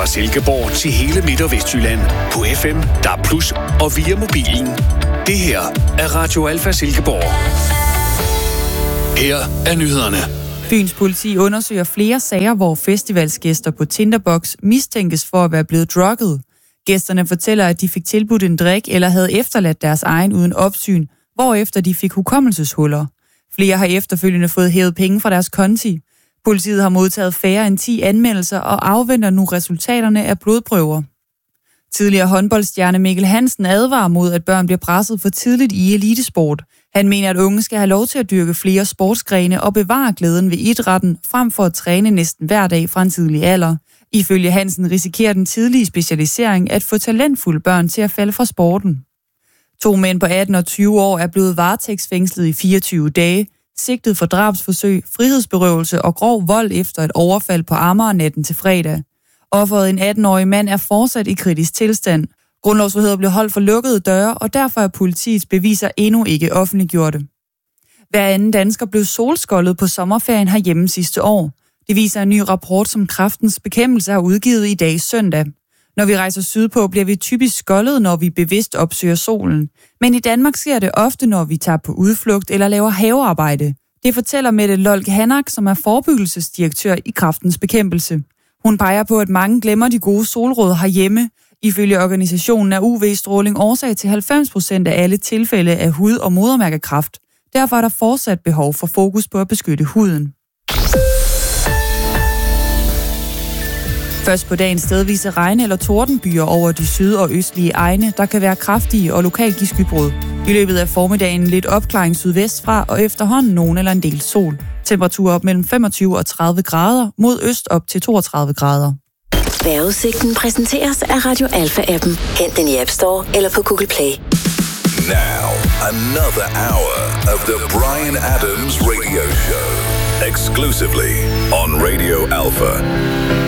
Silkeborg til hele Midt- og Vestjylland på FM, DAB+, og via mobilen. Det her er Radio Alfa Silkeborg. Her er nyhederne. Fyns politi undersøger flere sager, hvor festivalsgæster på Tinderbox mistænkes for at være blevet drugget. Gæsterne fortæller, at de fik tilbudt en drik eller havde efterladt deres egen uden opsyn, hvorefter de fik hukommelseshuller. Flere har efterfølgende fået hævet penge fra deres konti. Politiet har modtaget færre end 10 anmeldelser og afventer nu resultaterne af blodprøver. Tidligere håndboldstjerne Mikkel Hansen advarer mod, at børn bliver presset for tidligt i elitesport. Han mener, at unge skal have lov til at dyrke flere sportsgrene og bevare glæden ved idrætten, frem for at træne næsten hver dag fra en tidlig alder. Ifølge Hansen risikerer den tidlige specialisering at få talentfulde børn til at falde fra sporten. 2 mænd på 18 og 20 år er blevet varetægtsfængslet i 24 dage, sigtet for drabsforsøg, frihedsberøvelse og grov vold efter et overfald på Amager natten til fredag. Offeret, en 18-årig mand, er fortsat i kritisk tilstand. Grundlovsforhøret blev holdt for lukkede døre, og derfor er politiets beviser endnu ikke offentliggjorte. Hver anden dansker blev solskoldet på sommerferien herhjemme sidste år. Det viser en ny rapport, som Kræftens Bekæmpelse har udgivet i dag søndag. Når vi rejser sydpå, bliver vi typisk skoldet, når vi bevidst opsøger solen. Men i Danmark sker det ofte, når vi tager på udflugt eller laver havearbejde. Det fortæller Mette Lolk Hanak, som er forebyggelsesdirektør i Kræftens Bekæmpelse. Hun peger på, at mange glemmer de gode solråd herhjemme. Ifølge organisationen er UV-stråling årsag til 90% af alle tilfælde af hud- og modermærkekræft. Derfor er der fortsat behov for fokus på at beskytte huden. Først på dagens stedvise regn- eller tordenbyer over de syd- og østlige egne, der kan være kraftige og lokalt give skybrud. I løbet af formiddagen lidt opklaring sydvest fra, og efterhånden nogen eller en del sol. Temperaturer op mellem 25 og 30 grader, mod øst op til 32 grader. Vejrudsigten præsenteres af Radio Alfa-appen. Hent den i App Store eller på Google Play. Now, another hour of the Bryan Adams Radio Show. Exclusively on Radio Alfa.